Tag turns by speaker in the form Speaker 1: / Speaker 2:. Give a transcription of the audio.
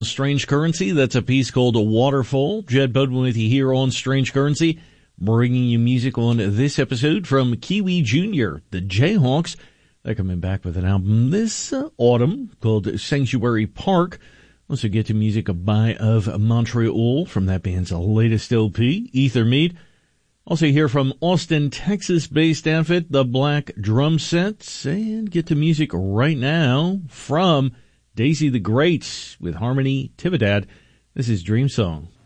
Speaker 1: Strange Currency. That's a piece called Waterfall. Jed Bodwin with you here on Strange Currency, bringing you music on this episode from Kiwi Jr., the Jayhawks. They're coming back with an album this autumn called Sanctuary Park. Also get to music by of Montreal from that band's latest LP, Ether Mead. Also hear from Austin, Texas-based outfit, The Black Drum Sets, and get to music right now from Daisy the Great with Harmony Tividad. This is Dream Song.